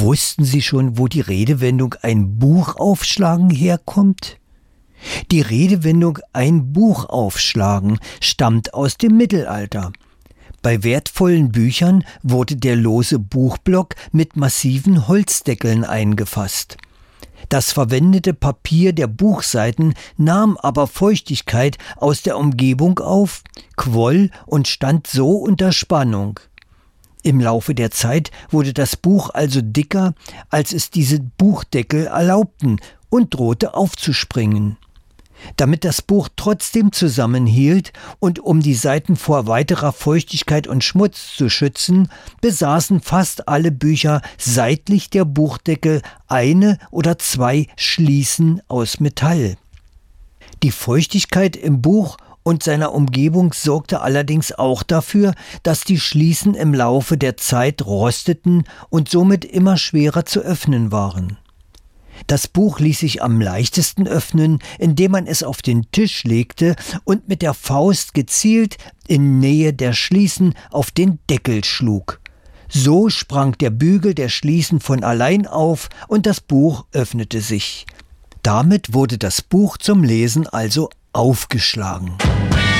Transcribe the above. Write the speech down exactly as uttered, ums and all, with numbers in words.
Wussten Sie schon, wo die Redewendung ein Buch aufschlagen herkommt? Die Redewendung ein Buch aufschlagen stammt aus dem Mittelalter. Bei wertvollen Büchern wurde der lose Buchblock mit massiven Holzdeckeln eingefasst. Das verwendete Papier der Buchseiten nahm aber Feuchtigkeit aus der Umgebung auf, quoll und stand so unter Spannung. Im Laufe der Zeit wurde das Buch also dicker, als es diese Buchdeckel erlaubten, und drohte aufzuspringen. Damit das Buch trotzdem zusammenhielt und um die Seiten vor weiterer Feuchtigkeit und Schmutz zu schützen, besaßen fast alle Bücher seitlich der Buchdeckel eine oder zwei Schließen aus Metall. Die Feuchtigkeit im Buch und seiner Umgebung sorgte allerdings auch dafür, dass die Schließen im Laufe der Zeit rosteten und somit immer schwerer zu öffnen waren. Das Buch ließ sich am leichtesten öffnen, indem man es auf den Tisch legte und mit der Faust gezielt in Nähe der Schließen auf den Deckel schlug. So sprang der Bügel der Schließen von allein auf und das Buch öffnete sich. Damit wurde das Buch zum Lesen also aufgeschlagen.